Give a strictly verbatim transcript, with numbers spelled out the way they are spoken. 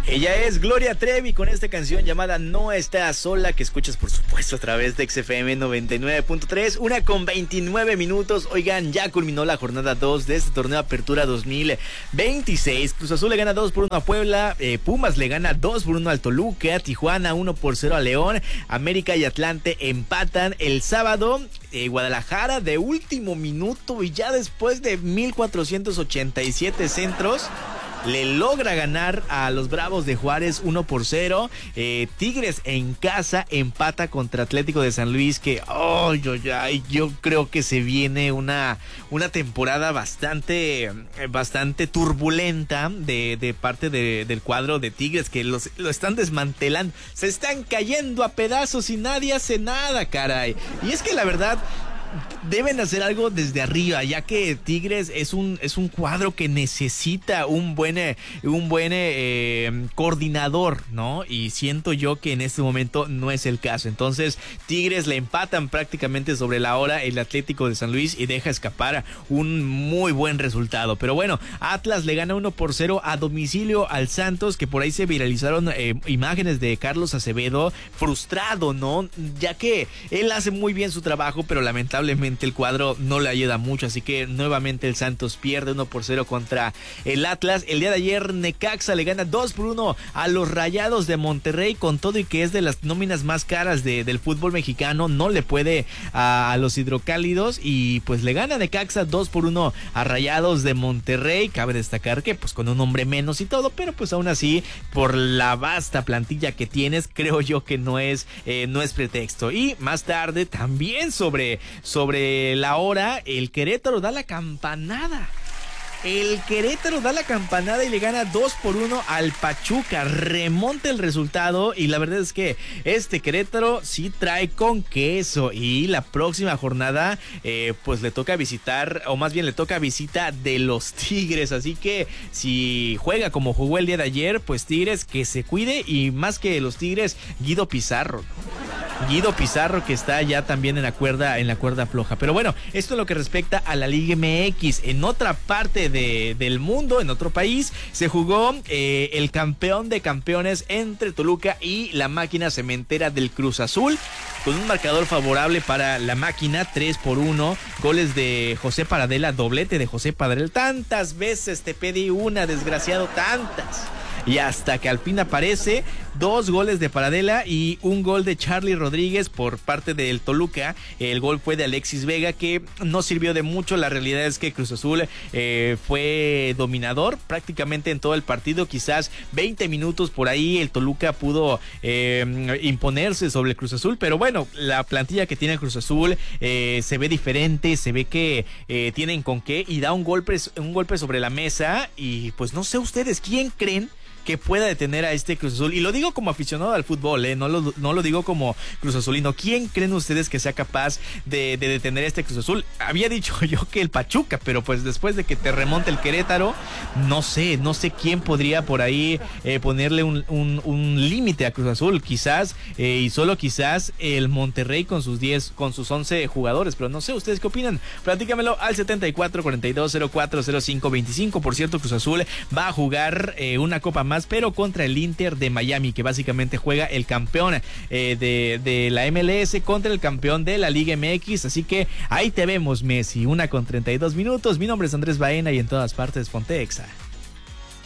Ella es Gloria Trevi con esta canción llamada No Estás Sola, que escuchas por supuesto a través de X F M noventa y nueve punto tres, una con veintinueve minutos. Oigan, ya culminó la jornada dos de este torneo Apertura dos mil veintiséis. Cruz Azul le gana dos por uno a Puebla, eh, Pumas le gana dos por uno al Toluca, Tijuana uno por cero a León, América y Atlante empatan el sábado. Eh, Guadalajara de último minuto y ya después de mil cuatrocientos ochenta y siete centros le logra ganar a los Bravos de Juárez uno por cero. Eh, Tigres en casa empata contra Atlético de San Luis, que oh, yo, ya, yo creo que se viene una, una temporada bastante, bastante turbulenta de, de parte de, del cuadro de Tigres, que los, lo están desmantelando. Se están cayendo a pedazos y nadie hace nada, caray. Y es que la verdad, deben hacer algo desde arriba, ya que Tigres es un es un cuadro que necesita un buen eh, un buen eh, coordinador, ¿no? Y siento yo que en este momento no es el caso. Entonces, Tigres le empatan prácticamente sobre la hora el Atlético de San Luis y deja escapar un muy buen resultado. Pero bueno, Atlas le gana uno por cero a domicilio al Santos, que por ahí se viralizaron eh, imágenes de Carlos Acevedo frustrado, ¿no? Ya que él hace muy bien su trabajo, pero lamentablemente Lamentablemente el cuadro no le ayuda mucho, así que nuevamente el Santos pierde uno por cero contra el Atlas. El día de ayer Necaxa le gana dos por uno a los Rayados de Monterrey, con todo y que es de las nóminas más caras de, del fútbol mexicano, no le puede a, a los hidrocálidos y pues le gana Necaxa dos por uno a Rayados de Monterrey. Cabe destacar que pues con un hombre menos y todo, pero pues aún así por la vasta plantilla que tienes, creo yo que no es, eh, no es pretexto. Y más tarde también sobre Sobre la hora, el Querétaro da la campanada. El Querétaro da la campanada y le gana dos por uno al Pachuca. Remonta el resultado y la verdad es que este Querétaro sí trae con queso. Y la próxima jornada eh, pues le toca visitar, o más bien le toca visita de los Tigres. Así que si juega como jugó el día de ayer, pues Tigres que se cuide. Y más que los Tigres, Guido Pizarro. Guido Pizarro, que está ya también en la cuerda, en la cuerda floja. Pero bueno, esto es lo que respecta a la Liga M X. En otra parte de, del mundo, en otro país, se jugó eh, el campeón de campeones entre Toluca y la Máquina Cementera del Cruz Azul, con un marcador favorable para la Máquina, tres por uno, goles de José Paradela, doblete de José Paradela. Tantas veces te pedí una, desgraciado, tantas. Y hasta que al fin aparece, dos goles de Paradela y un gol de Charlie Rodríguez por parte del Toluca. El gol fue de Alexis Vega, que no sirvió de mucho. La realidad es que Cruz Azul eh, fue dominador prácticamente en todo el partido. Quizás veinte minutos por ahí el Toluca pudo eh, imponerse sobre el Cruz Azul, pero bueno, la plantilla que tiene el Cruz Azul eh, se ve diferente, se ve que eh, tienen con qué, y da un golpe, un golpe sobre la mesa. Y pues no sé ustedes, ¿quién creen que pueda detener a este Cruz Azul? Y lo digo como aficionado al fútbol, ¿eh? no, lo, no lo digo como Cruz Azulino. ¿Quién creen ustedes que sea capaz de, de detener a este Cruz Azul? Había dicho yo que el Pachuca, pero pues después de que te remonte el Querétaro, no sé, no sé quién podría por ahí eh, ponerle un, un, un límite a Cruz Azul. Quizás, eh, y solo quizás, el Monterrey con sus diez, con sus once jugadores, pero no sé, ¿ustedes qué opinan? Platícamelo al setenta y cuatro, cuarenta y dos, cero cuatro, cero cinco, veinticinco. Por cierto, Cruz Azul va a jugar eh, una copa más, pero contra el Inter de Miami, que básicamente juega el campeón eh, de, de la M L S contra el campeón de la Liga M X. Así que ahí te vemos, Messi, una con treinta y dos minutos. Mi nombre es Andrés Baena y en todas partes ponte Exa.